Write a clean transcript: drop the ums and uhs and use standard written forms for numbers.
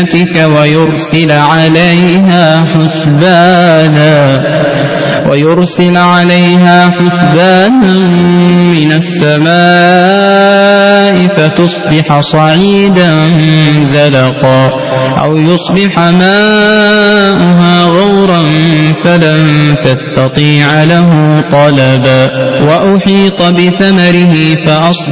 بنعمتك ويرسل عليها حسبانا من السماء فتصبح صعيدا زلقا أو يصبح ماؤها غورا فلن تستطيع له طلبا وأحيط بثمره فأصبح